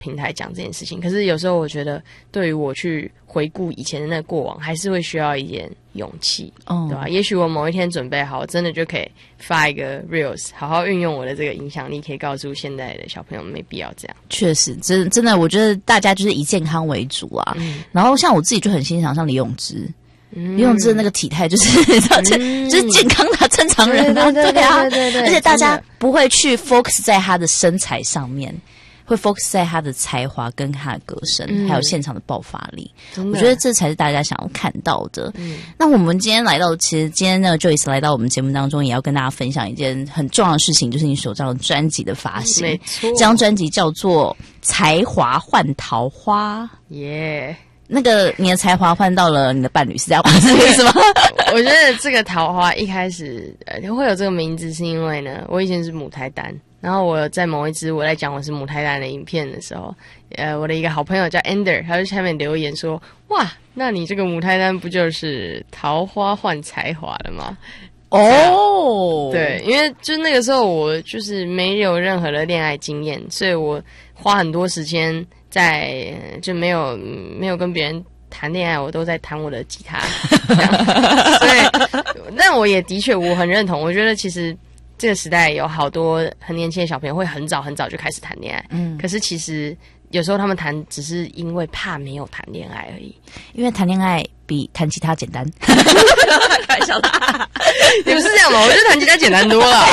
平台讲这件事情。可是有时候我觉得，对于我去回顾以前的那个过往，还是会需要一点勇气，对吧？也许我某一天准备好，我真的就可以发一个 reels， 好好运用我的这个影响力，可以告诉现在的小朋友没必要这样。 确实，真的，我觉得大家就是以健康为主啊。然后像我自己就很欣赏像李永芝。李永芝的那个体态就是就是健康的正常人啊，对啊，而且大家不会去 focus 在他的身材上面，会 focus 在他的才华跟他的歌声，还有现场的爆发力。我觉得这才是大家想要看到的。那我们今天来到，其实今天呢 Joyce 来到我们节目当中，也要跟大家分享一件很重要的事情，就是你首张专辑的发行。 没错， 这张专辑叫做《才华换桃花》。 耶、 那个你的才华换到了你的伴侣，是这样吗？是这个意思吗？ 我觉得这个桃花一开始会有这个名字，是因为呢，我以前是母胎单，然后我在某一支我在讲我是母胎单的影片的时候，我的一个好朋友叫 Ender， 他就下面留言说：“哇，那你这个母胎单不就是桃花换才华了吗？”哦，对，因为就那个时候我就是没有任何的恋爱经验，所以我花很多时间在就没有跟别人谈恋爱，我都在弹我的吉他，这样。所以，但我也的确我很认同，我觉得其实这个时代有好多很年轻的小朋友会很早就开始谈恋爱，可是其实有时候他们谈只是因为怕没有谈恋爱而已，因为谈恋爱比弹吉他简单。开玩笑的，你不是这样吗？我觉得弹吉他简单多了。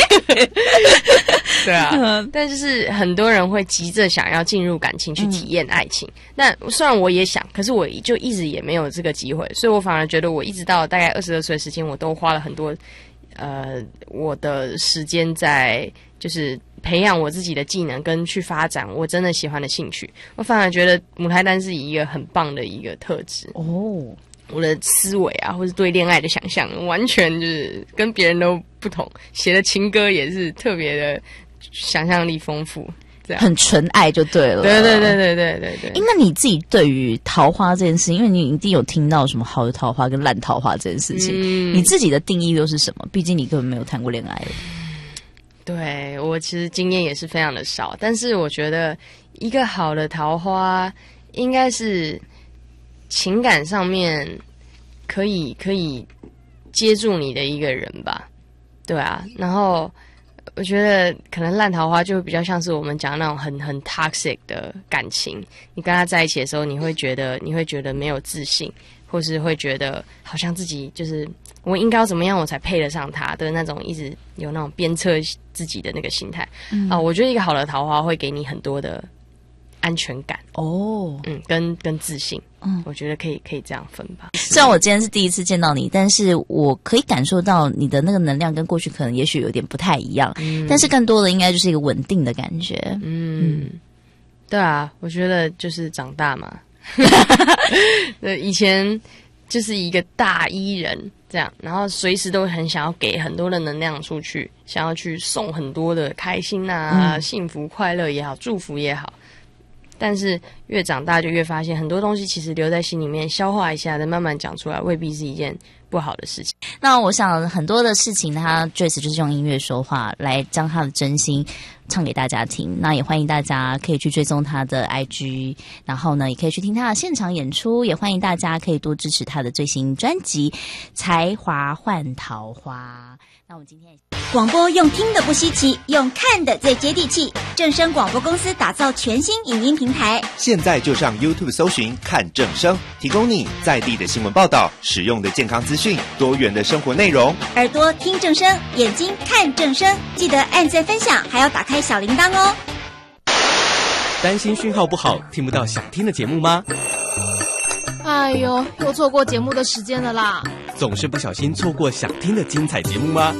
对啊，但就是很多人会急着想要进入感情去体验爱情。那虽然我也想，可是我就一直也没有这个机会，所以我反而觉得我一直到大概22岁的时间，我都花了很多我的时间在就是培养我自己的技能跟去发展我真的喜欢的兴趣。我反而觉得母胎单是一个很棒的一个特质哦。我的思维啊，或是对恋爱的想象，完全就是跟别人都不同。写的情歌也是特别的想象力丰富，这样很纯爱就对了。对。那你自己对于桃花这件事情，因为你一定有听到什么好的桃花跟烂桃花这件事情，你自己的定义又是什么？毕竟你根本没有谈过恋爱。对，我其实经验也是非常的少，但是我觉得一个好的桃花应该是情感上面可以接住你的一个人吧，对啊。然后我觉得可能烂桃花就会比较像是我们讲的那种很 toxic 的感情，你跟他在一起的时候，你会觉得没有自信，或是会觉得好像自己就是我应该要怎么样我才配得上他的那种，一直有那种鞭策自己的那个心态。我觉得一个好的桃花会给你很多的安全感哦，跟自信，我觉得可以这样分吧。虽然我今天是第一次见到你，但是我可以感受到你的那个能量跟过去可能也许有点不太一样，但是更多的应该就是一个稳定的感觉。对啊，我觉得就是长大嘛，以前就是一个大E人这样，然后随时都很想要给很多的能量出去，想要去送很多的开心啊、幸福、快乐也好，祝福也好。但是越长大就越发现很多东西其实留在心里面消化一下再慢慢讲出来未必是一件不好的事情。那我想很多的事情他 Joyce 就是用音乐说话来将他的真心唱给大家听，那也欢迎大家可以去追踪他的 IG， 然后呢也可以去听他的现场演出，也欢迎大家可以多支持他的最新专辑《才华换桃花》。那我们今天广播用听的不稀奇，用看的最接地气。正声广播公司打造全新影音平台， 现在就上 YouTube 搜寻看正声，提供你在地的新闻报道、实用的健康资讯、多元的生活内容。 耳朵听正声，眼睛看正声，记得按赞分享，还要打开小铃铛哦。 担心讯号不好，听不到想听的节目吗？ 哎呦，又错过节目的时间了啦！ 总是不小心错过想听的精彩节目吗？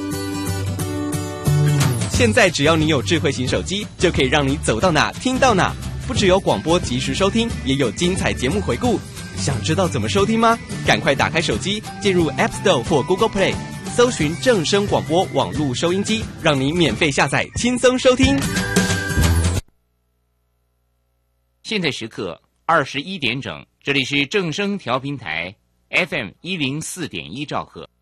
现在只要你有智慧型手机，就可以让你走到哪听到哪。不只有广播及时收听，也有精彩节目回顾。想知道怎么收听吗？赶快打开手机，进入 App Store 或 Google Play， 搜寻正声广播网络收音机，让你免费下载，轻松收听。 现在时刻21点整，这里是正声调频台 FM104.1兆赫。